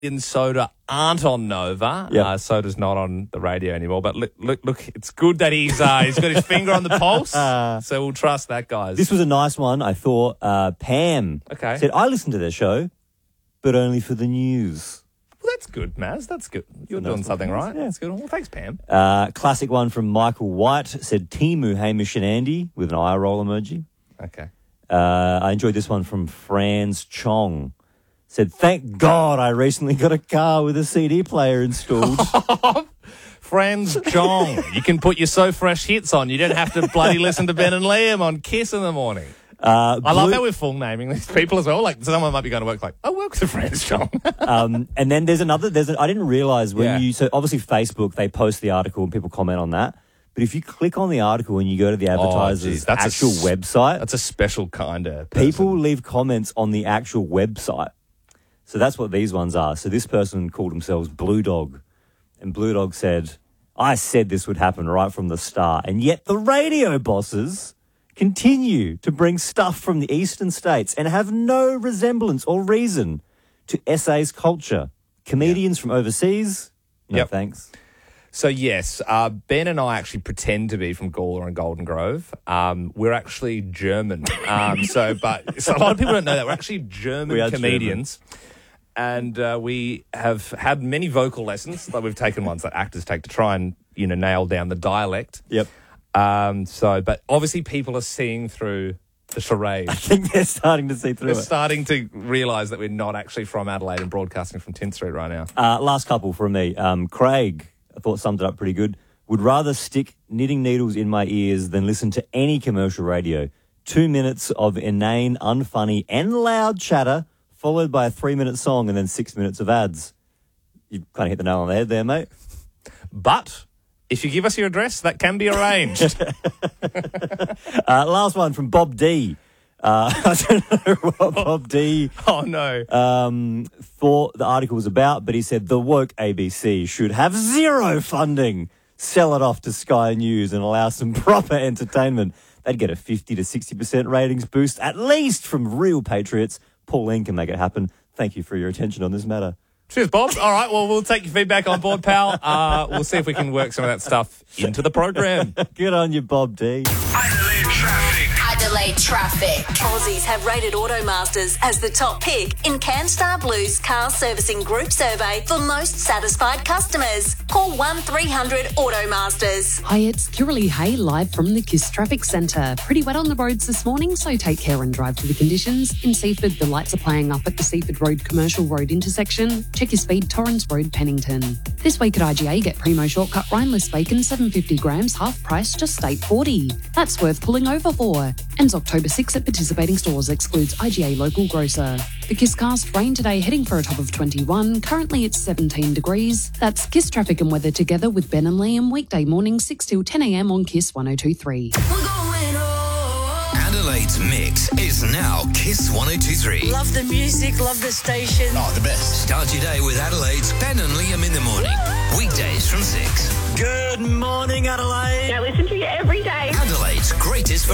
and Soda aren't on Nova. Yep. Soda's not on the radio anymore. But look, it's good that he's got his finger on the pulse. So we'll trust that, guys. This was a nice one, I thought. Pam said, I listened to their show, but only for the news. Well, that's good, Maz. That's good. You're doing something right. Yeah. That's good. Well, thanks, Pam. Classic one from Michael White said, Timu, Hamish and Andy with an eye roll emoji. Okay. I enjoyed this one from Franz Chong. Said, thank God I recently got a car with a CD player installed. Franz Chong. You can put your So Fresh hits on. You don't have to bloody listen to Ben and Liam on Kiss in the morning. I love how we're full naming these people as well. Like, someone might be going to work like, I work with Franz Chong. And then there's another, I didn't realise when so obviously Facebook, they post the article and people comment on that. But if you click on the article and you go to the advertiser's actual website. That's a special kind of person. People leave comments on the actual website. So that's what these ones are. So this person called themselves Blue Dog. And Blue Dog said, I said this would happen right from the start. And yet the radio bosses continue to bring stuff from the eastern states and have no resemblance or reason to SA's culture. Comedians from overseas, no thanks. So, yes, Ben and I actually pretend to be from Gawler and Golden Grove. We're actually German. So a lot of people don't know that. We're actually German comedians. And we have had many vocal lessons. Like we've taken ones that actors take to try and, nail down the dialect. Yep. But obviously people are seeing through the charade. I think they're starting to see through it. They're starting to realise that we're not actually from Adelaide and broadcasting from Tint Street right now. Last couple from me. Craig, I thought summed it up pretty good. Would rather stick knitting needles in my ears than listen to any commercial radio. 2 minutes of inane, unfunny and loud chatter followed by a 3-minute song and then 6 minutes of ads. You kind of hit the nail on the head there, mate. But if you give us your address, that can be arranged. Last one from Bob D. I don't know what Bob D thought the article was about, but he said the woke ABC should have zero funding, sell it off to Sky News and allow some proper entertainment. They'd get a 50 to 60% ratings boost, at least from real patriots. Pauline can make it happen. Thank you for your attention on this matter. Cheers, Bob. All right, well, we'll take your feedback on board, pal. We'll see if we can work some of that stuff into the program. Good on you, Bob D. Adelaide Traffic. Aussies have rated Automasters as the top pick in CanStar Blue's car servicing group survey for most satisfied customers. Call 1300 Automasters. Hi, it's Kiralee Hay live from the KISS Traffic Centre. Pretty wet on the roads this morning, so take care and drive to the conditions. In Seaford, the lights are playing up at the Seaford Road Commercial Road intersection. Check your speed, Torrens Road, Pennington. This week at IGA, get Primo Shortcut Rhineless bacon, 750 grams, half price, just $8.40. That's worth pulling over for. Ends October 6 at participating stores, excludes IGA local grocer. The KISScast, rain today, heading for a top of 21. Currently it's 17 degrees. That's KISS Traffic and Weather together with Ben and Liam, weekday mornings 6 till 10 a.m. on KISS 102.3. Adelaide's mix is now KISS 102.3. Love the music, love the station. Oh, the best. Start your day with Adelaide's Ben and Liam in the morning. Weekdays from 6. Good morning, Adelaide. I listen to you every day. Adelaide's greatest